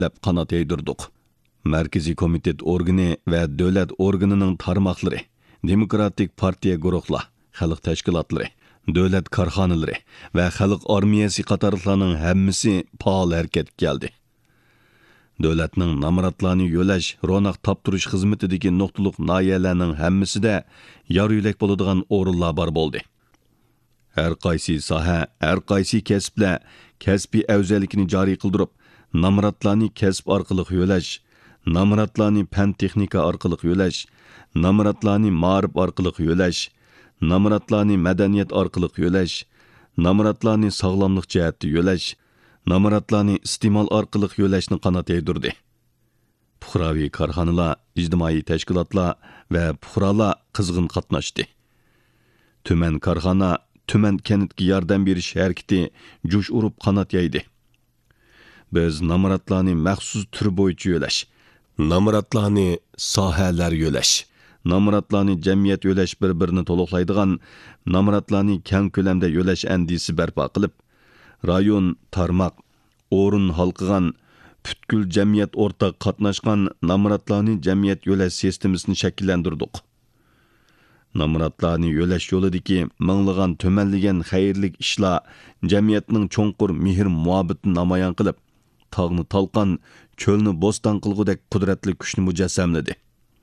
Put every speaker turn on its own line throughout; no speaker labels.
deb qanot yaydirdik. Markaziy komitet organi va davlat organining tarmoqlari, demokratik partiya guruhlar, xalq tashkilotlari, davlat korxonalari va xalq armiyasi qatorlarning hammasi faol harakatga keldi. Davlatning namoratlarni yo'lash, ro'naq toptirish xizmatidagi nuqtaliq noyalarning hammasida yor yo'lak bo'ladigan o'rinlar bor bo'ldi. Har qaysi soha, har qaysi kasblar kasbiy afzallikni joriy qildirib, namoratlarni kasb orqali yo'lash, namoratlarni fan texnika orqali yo'lash, namoratlarni ma'rif orqali yo'lash, namoratlarni madaniyat orqali yo'lash, namoratlarni sog'lomlik jihatda yo'lash, namoratlarni iste'mol orqali yo'lashni qanot yaydirdi. Puhraviy korxonalar, ijtimoiy tashkilotlar va puhralar qizg'in qatnashdi. Tuman korxona, tuman kentga yordam berish harakati jo'sh urib qanot yaydi. Biz namoratlarni maxsus tur bo'yicha yo'lash, namoratlarni sohalar yo'lash, namoratlarni jamiyat yo'lash bir-birini to'liqlaydigan namoratlarni keng ko'lamda yo'lash andisi barpo qilib, rayon, tarmoq, o'rin halqigan, butkul jamiyat o'rtaq qatnashgan namoratlarni jamiyat yo'lash sistemasini shakllantirdik. Namoratlarni yo'lash yo'lidagi minglagan tumanlagan xayrlik ishlar jamiyatning cho'nqur mehr muhabbetini namoyon qilib, tog'ni talqon, cho'lni bo'ston qilgudek qudratli kuchni mujassamladi.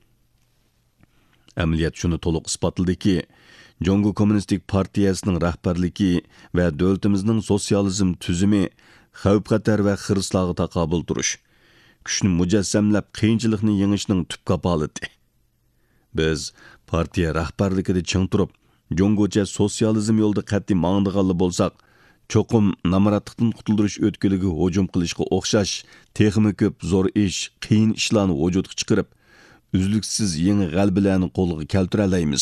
Amaliyat shuni to'liq isbotladiki, Jongo Kommunistik Partiyasining rahbarligi va davlatimizning sotsializm tuzumi xavf-xatar va xirislarga taqobil turish, kuchni mujassamlab qiyinchilikni yengishning tub kapolati. Biz partiya rahbarligida ching turib, Jongocha sotsializm yo'lida qat'iy mangdiganli bo'lsak, cho'qim namoratlikdan qutuldirish o'tkiliga hujum qilishga o'xshash texmi ko'p zo'r ish, qiyin ishlarni vujudga chiqarib, uzluksiz yangi g'albalarni qo'lga keltira olamiz.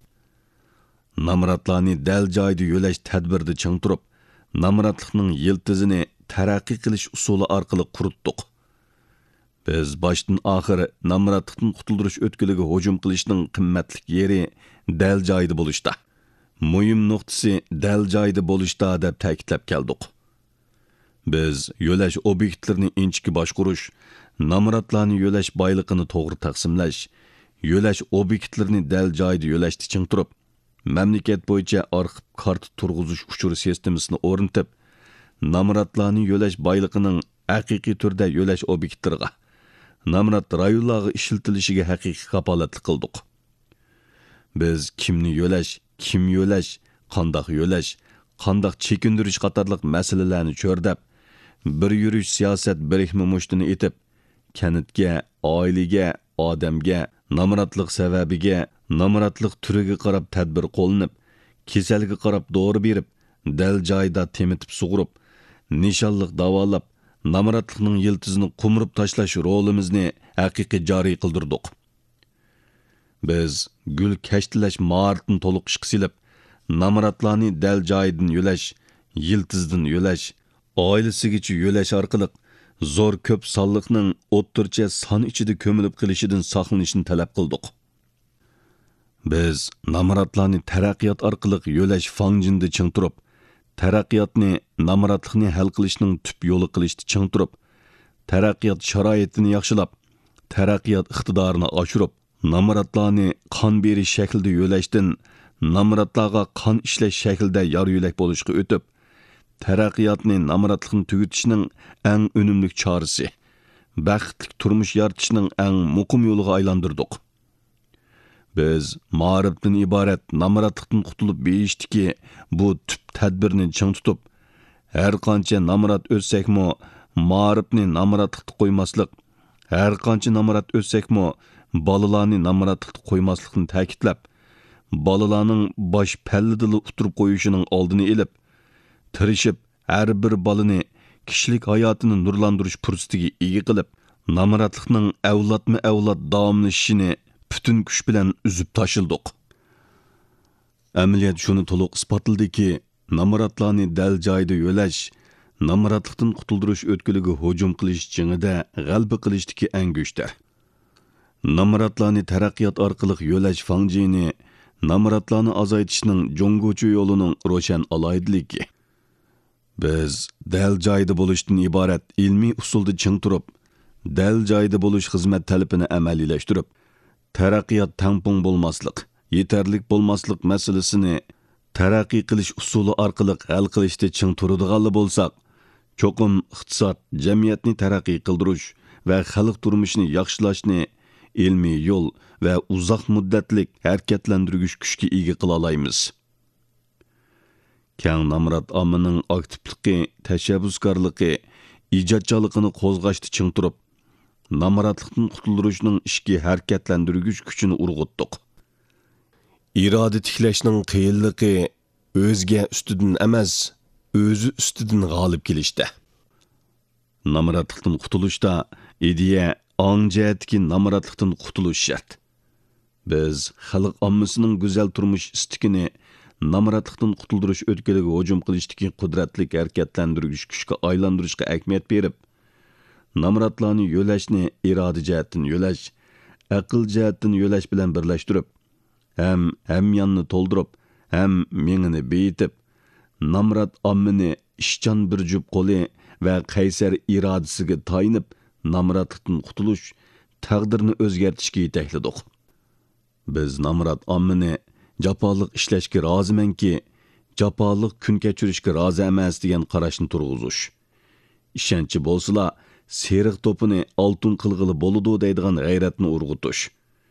Namoratlarni dal joyida yo'lash tadbirida ching turib, namoratlikning yiltizini taraqqiy qilish usuli orqali quritdik. Biz boshdan oxiri namoratlikdan qutuldirish o'tkiliga hujum qilishning qimmatli yeri dal joyida bo'lishda. Muhim nuqtasi dal joyida bo'lishda deb ta'kidlab keldik. Biz yo'lash obyektlarini inchki boshqurish, namoratlarni yo'lash boyligini to'g'ri taqsimlash, yo'lash obyektlarini dal joyida yo'lashda ching turib, mamlakat bo'yicha arxiv kart turg'izish uchur sistemasini o'rnatib, namoratlarni yo'lash boyligining haqiqiy turda yo'lash obyektlariga, namorat rayonlarga ishlatilishiga haqiqiy kapolatlik qildik. Biz kimni yo'lash, kim yo'lash, qandoq chekindirish qatorliq masalalarni cho'rdab, bir yurish siyosat birikmi mushtini etib, kanitga, oilaga, odamga, namoratlik sababiga, namoratlik turiga qarab tadbir qo'llanib, kasalga qarab dori berib, dal joyida temitib sug'urib, nishonliq davolab, namoratlikning yiltizini qumrib tashlash rolimizni haqiqiy joriy qildirdik. Biz gul kashtilash maharatini to'liq ishga silib, namoratlarni dal joyidan yo'lash, yiltizdan yo'lash, oilasigacha yo'lash orqali zo'r ko'p sonliqning o'ttircha son ichida ko'milib qilishidan saqlanishni talab qildik. Biz namoratlarni taraqqiyot orqali yo'lash fanjinda ching turib, taraqqiyotni namoratlikni hal qilishning tub yo'li qilishda ching turib, taraqqiyot sharoitini yaxshilab, taraqqiyot iqtidorini oshirib, namoratlarni qon berish shaklida yo'lashdan namoratlarga qon ishlash shaklida yor yo'lak bo'lishga o'tib, taraqqiyotni namoratlikni tugutishning eng unumli chorasi, baxtli turmush yaratishning eng muqim yo'liga aylantirdik. Biz ma'rifdan iborat namoratlikdan qutulib berishdiki, bu tub tadbirni ching tutib, har qancha namorat o'tsakmi, ma'rifni namoratlikda qo'ymaslik, har qancha namorat o'tsakmi, balalarni namoratlikda qo'ymaslikni ta'kidlab, balalarning bosh pallidili uturib qo'yishining oldini olib, tirishib har bir balani kishilik hayotini nurlantirish fursatiga ega qilib, namoratlikning avlodma-avlod davomlashishini bütün kuch bilan uzib tashildik. Amaliyat shuni to'liq isbotladiki, namoratlarni dal joyida yo'lash, namoratlikdan qutuldirish o'tkiliga hujum qilish jingida g'alaba qilishdiki eng kuchdir. Namoratlarni taraqqiyot orqali yo'lash fanjini, namoratlarni azaytishning jongochi yo'lining ro'shan aloydiligi. Biz dal joyida bo'lishdan iborat ilmiy usulda ching turib, dal joyida bo'lish xizmat talabini amaliyleştirib, taraqqiyot tangpung bo'lmaslik, yetarlik bo'lmaslik masalasini taraqqiy qilish usuli orqali hal qilishda ching turadiganli bo'lsak, cho'qim iqtisod, jamiyatni taraqqiy qildirish va xalq turmushini yaxshilashni ilmiy yo'l va uzoq muddatlik harakatlantirgich kuchga ega qila olamiz. Kang namrat ommaning aktivligi, tashabbuskorligi, ijodchiligini qo'zg'ashda ching turib, namratlikdan qutulishning ishki harakatlantirgich kuchini urg'utdik. İroda tiklashning qiyinligi o'zga ustidan emas, o'zi ustidan g'olib kelishda. Namratlikdan qutulishda ideya ongjihatki namratlikdan qutulish shart. Biz xalq ommasining go'zal turmush istikini namratlikdan qutuldirish o'tkaliga hujum qilishdagi qudratli harakatlantirgich kuchga aylantirishga ahamiyat berib, namratlarni yo'lashni iroda jihatdan yo'lash, aql jihatdan yo'lash bilan birlashtirib, hem yanını toldurib, hem mengini beyitib, namrat ommini ishchan bir jup qo'li va qaysar irodasiga tayinib, namratlikdan qutulish, taqdirni o'zgartishga yetakladik. Biz namrat ommini japoliq ishlashga rozimanki, japoliq kun kechirishga rozi emas degan qarashni turg'izish. Ishonchi bo'lsa, seriq to'pini oltin qilg'ili bo'ladi deydigan g'ayratni urg'utish.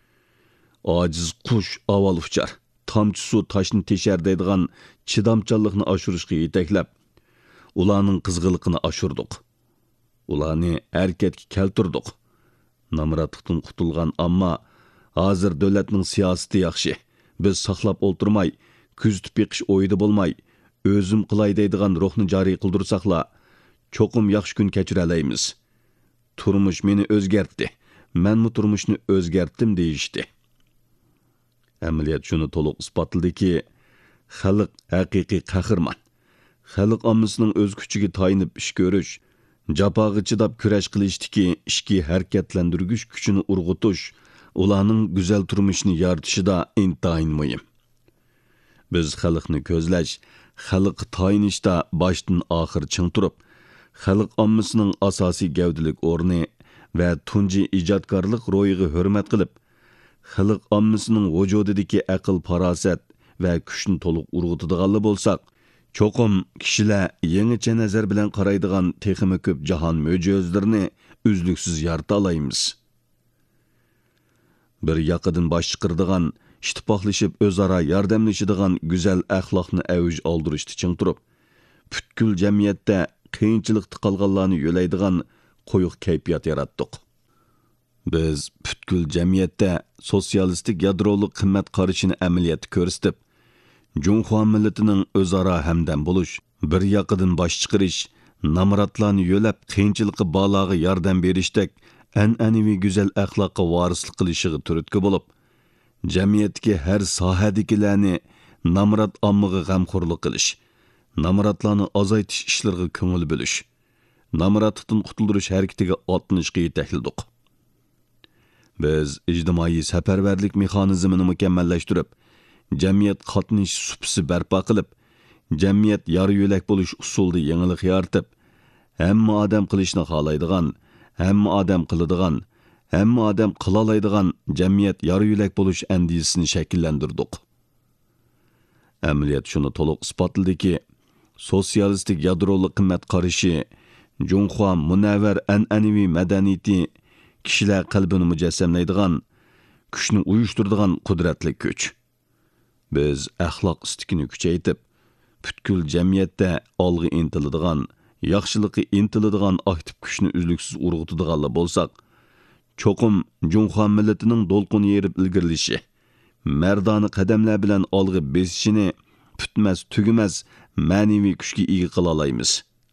Aciz qush avval uchar, tomchi suv toshni teshar deydigan chidamchanlikni oshirishga yetaklab, ularning qizg'iliqini oshirdik. Ularni harakatga keltirdik. Namratlikdan qutulgan ammo hozir davlatning siyosati yaxshi. Biz saqlab o'ltirmay, kuzatib beqish o'yida bo'lmay, o'zim qilay deydigan ruhni joriy qildirsaqla, cho'qim yaxshi kun kechira olamiz. Turmush meni o'zgartdi. Menmi turmushni o'zgartdim deyishdi. Amaliyat shuni to'liq isbotladiki, xalq haqiqiy qahramon. Xalq ommasining o'z kuchiga tayinib ish ko'rish, jafoga chidab kurash qilishdiki, ishki harakatlantirgich kuchini urg'utish, ularning go'zal turmushini yaratishida intayin muhim. Biz xalqni ko'zlash, xalq tayinishda boshdan oxir ching turib, xalq ommasining asosiy gavdalik o'rni va tunji ijodkorlik ro'yiga hurmat qilib, xalq ommasining vujudidagi aql, farosat va kuchni to'liq urg'utadiganlar bo'lsak, cho'qim kishilar yangicha nazar bilan qaraydigan texmi ko'p jahon mo'jizalarini uzluksiz yarata olamiz. Bir yoqidan bosh chiqirdigan, ittifoqlashib o'zaro yordamlashadigan go'zal axloqni avj oldirishda ching turib, butkul jamiyatda qiyinchilikda qolganlarni yo'laydigan qo'yiq kayfiyat yaratdik. Biz butkul jamiyatda sotsialistik yadroliq qimmat qarashini amaliyotda ko'rsatib, Junxo millatining o'zaro hamdam bo'lish, bir yoqidan bosh chiqarish, namratlarni yo'lab qiyinchilikqa baloga yordam berishdek an'anaviy go'zal axloqqa varislik qilishiga turtki bo'lib, jamiyatga har sohadagilarni namrat ommaga g'amxo'rlik qilish, namratlarni azaytish ishlariga ko'ngil bo'lish, namratlikdan qutuldirish harakatiga otlanishga yetakladik. Biz ijtimoiy safarbarlik mexanizmini mukammallashtirib, jamiyat qatnashish supisi barpo qilib, jamiyat yor yo'lak bo'lish usulida yangilik yaratib, hamma odam qilishni xohlaydigan, hamma odam qiladigan, hamma odam qila oladigan jamiyat yor yo'lak bo'lish andisini shakllantirdik. Amaliyat shuni to'liq isbotladiki, sotsialistik yadroli qimmat qarashi, Junxo munavvar an'anaviy madaniyati kishilar qalbini mujassamlaydigan, kuchni uyushtiradigan qudratli kuch. Biz axloq istikini kuchaytib, butkul jamiyatda olg'a intiladigan, yaxshilikka intiladigan aktiv kuchni uzluksiz urg'utadiganlar bo'lsak, cho'qim Junxo millatining do'lqin yerib ilgirlishi, mardona qadamlar bilan olg'a besishini putmas, tugumas ma'naviy kuchga ega qila olamiz.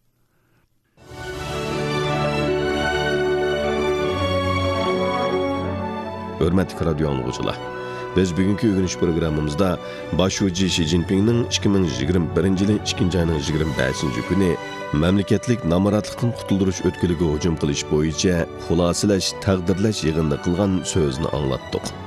Hürmetli radyo anlıqçılar, biz bugünkü öğreniş programımızda Başuji Xi Jinping'nin 2021 yılı 2. ayının 25. günü memleketlik namaratlıktan qutuldirish o'tkiliga hujum qilish bo'yicha xulosalash, taqdirlash yig'inida qilgan so'zni anglatdik.